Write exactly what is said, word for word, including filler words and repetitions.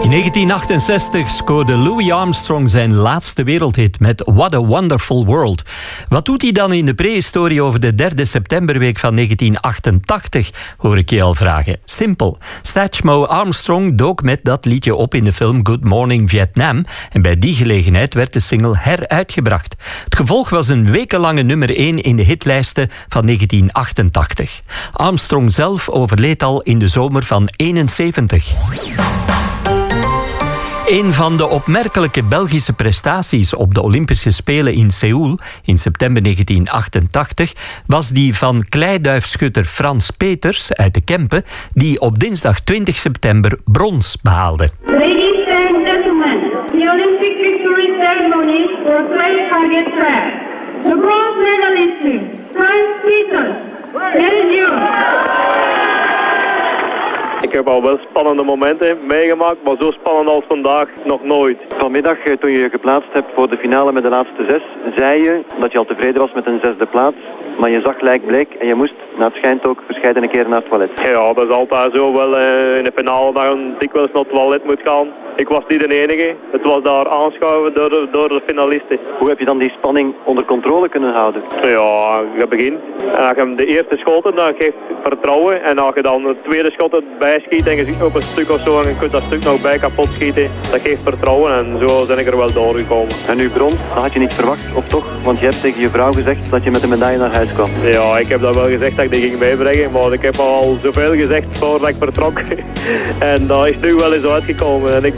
In negentien achtenzestig scoorde Louis Armstrong zijn laatste wereldhit met What a Wonderful World. Wat doet hij dan in de prehistorie over de derde septemberweek van negentien achtentachtig, hoor ik je al vragen. Simpel. Satchmo Armstrong dook met dat liedje op in de film Good Morning Vietnam en bij die gelegenheid werd de single heruitgebracht. Het gevolg was een wekenlange nummer één in de hitlijsten van negentien achtentachtig. Armstrong zelf overleed al in de zomer van eenenzeventig. Een van de opmerkelijke Belgische prestaties op de Olympische Spelen in Seoul in september negentien achtentachtig was die van kleiduifschutter Frans Peters uit de Kempen, die op dinsdag twintig september brons behaalde. Ladies and gentlemen, the Olympic victory ceremony for twelve hundred track. The bronze medalist, Frans Peters. Here is you. Ik heb al wel spannende momenten meegemaakt, maar zo spannend als vandaag nog nooit. Vanmiddag, toen je je geplaatst hebt voor de finale met de laatste zes, zei je dat je al tevreden was met een zesde plaats. Maar je zag gelijk bleek en je moest, naar het schijnt ook, verscheidene keren naar het toilet. Ja, dat is altijd zo. Wel uh, in de finale dat je dikwijls naar het toilet moet gaan. Ik was niet de enige. Het was daar aanschuiven door de, door de finalisten. Hoe heb je dan die spanning onder controle kunnen houden? Ja, je begint. En als je de eerste schoten, dan geeft vertrouwen. En als je dan de tweede schoten bijschiet en je ziet op een stuk of zo en je kunt dat stuk nog bij kapot schieten, dat geeft vertrouwen en zo ben ik er wel doorgekomen. En nu brons, dat had je niet verwacht, of toch? Want je hebt tegen je vrouw gezegd dat je met de medaille naar huis kwam. Ja, ik heb dat wel gezegd dat ik die ging meebrengen, maar ik heb al zoveel gezegd voordat ik vertrok. En dat is nu wel eens uitgekomen en ik